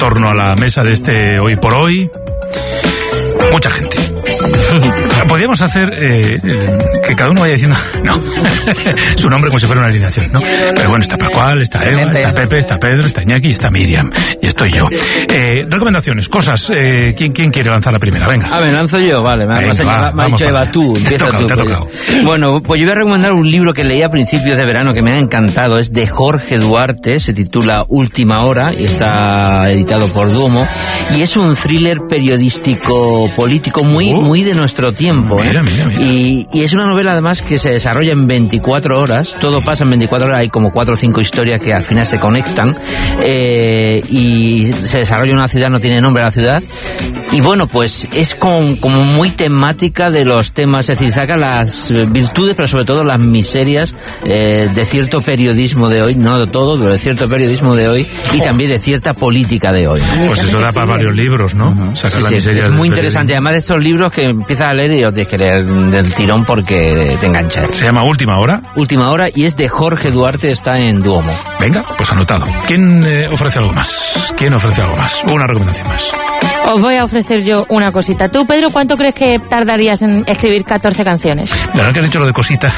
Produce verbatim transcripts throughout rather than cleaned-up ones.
torno a la mesa de este Hoy por Hoy. Mucha gente. Podríamos hacer eh, que cada uno vaya diciendo no su nombre como si fuera una alineación, ¿no? Pero bueno, está Pascual, está Eva, está Pepe, está Pedro, está Iñaki, está Miriam y estoy yo. Eh, recomendaciones, cosas. Eh, ¿quién, ¿Quién quiere lanzar la primera? Venga. Ah, me lanzo yo, vale. Me, Venga, va, me ha dicho Eva, tú. Empieza tú. Pues. Bueno, pues yo voy a recomendar un libro que leí a principios de verano que me ha encantado. Es de Jorge Duarte, se titula Última Hora y está editado por Duomo. Y es un thriller periodístico político muy, uh, muy de nuestro tiempo. Mira, ¿eh? mira, mira. Y, y es una novela además que se desarrolla en veinticuatro horas. Todo pasa en veinticuatro horas. Hay como cuatro o cinco historias que al final se conectan. Eh, y se desarrolla en una ciudad, no tiene nombre la ciudad. Y bueno, pues es como, como muy temática de los temas, es decir, saca las virtudes, pero sobre todo las miserias eh, de cierto periodismo de hoy, no de todo, pero de cierto periodismo de hoy y también de cierta política de hoy. Pues eso da para varios libros, ¿no? Uh-huh. Sacar sí, la miseria sí, es muy interesante. Además de estos libros que empiezas a leer y os tienes que leer del tirón porque te engancha. ¿Se llama Última Hora? Última Hora y es de Jorge Duarte, está en Duomo. Venga, pues anotado. ¿Quién eh, ofrece algo más? ¿Quién ofrece algo más? Una recomendación más. Os voy a ofrecer yo una cosita. Tú, Pedro, ¿cuánto crees que tardarías en escribir catorce canciones? La verdad que has dicho lo de cosita.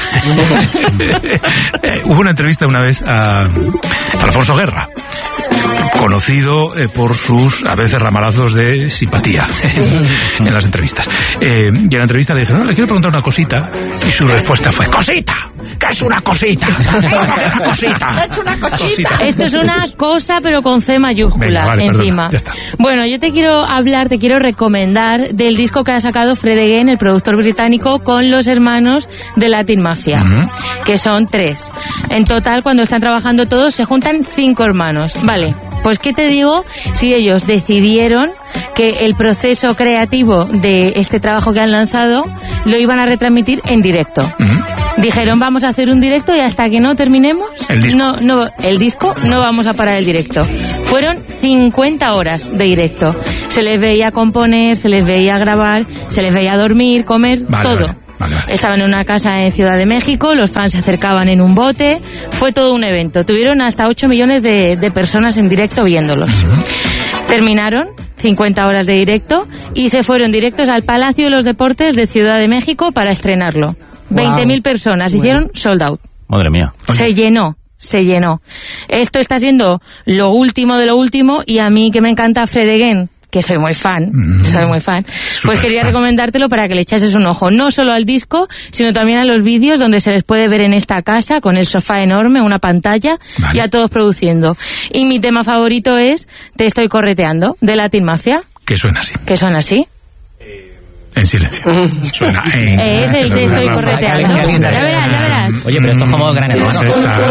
eh, hubo una entrevista una vez a, a Alfonso Guerra, conocido eh, por sus a veces ramalazos de simpatía en, en las entrevistas. Eh, y en la entrevista le dije, no, le quiero preguntar una cosita. Y su respuesta fue, ¡cosita! ¿Qué es una cosita? Una cosita. Es una cosita. Esto es una cosa, pero con C mayúscula. Venga, vale, encima. Perdona, ya está. Bueno, yo te quiero hablar, te quiero recomendar del disco que ha sacado Fred Again, el productor británico, con los hermanos de Latin Mafia, uh-huh. que son tres. En total, cuando están trabajando todos, se juntan cinco hermanos. Vale. Pues, ¿qué te digo? Si ellos decidieron que el proceso creativo de este trabajo que han lanzado lo iban a retransmitir en directo. Uh-huh. Dijeron, vamos a hacer un directo y hasta que no terminemos, el disco. No, no, el disco no vamos a parar el directo. Fueron cincuenta horas de directo. Se les veía componer, se les veía grabar, se les veía dormir, comer, vale, todo. Vale. Vale, vale. Estaban en una casa en Ciudad de México, los fans se acercaban en un bote, fue todo un evento. Tuvieron hasta ocho millones de, de personas en directo viéndolos. Uh-huh. Terminaron cincuenta horas de directo y se fueron directos al Palacio de los Deportes de Ciudad de México para estrenarlo. veinte mil wow. personas, bueno. Hicieron sold out. Madre mía. Se llenó, se llenó. Esto está siendo lo último de lo último y a mí que me encanta Fred Again, que soy muy fan, mm. soy muy fan, Super pues quería fan. recomendártelo para que le echases un ojo, no solo al disco, sino también a los vídeos donde se les puede ver en esta casa, con el sofá enorme, una pantalla, vale. y a todos produciendo. Y mi tema favorito es Te estoy correteando, de Latin Mafia. Que suena así. Que suena así. En silencio. Suena en... Es el Te estoy correteando. Ya verás, ya verás. Oye, pero esto es como Gran Hermano.